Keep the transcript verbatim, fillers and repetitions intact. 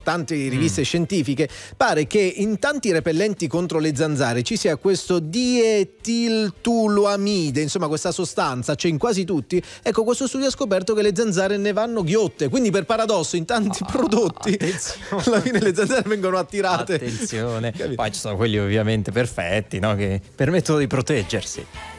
tante riviste mm. scientifiche, pare che in tanti repellenti contro le zanzare ci sia questo dietiltoluamide, insomma questa sostanza c'è in quasi tutti. Ecco, questo studio ha scoperto che le zanzare ne vanno ghiotte, quindi per paradosso in tanti ah, prodotti attenzione. alla fine le zanzare vengono attirate. Attenzione. Poi ci sono quelli ovviamente perfetti, no? Che permettono di proteggersi.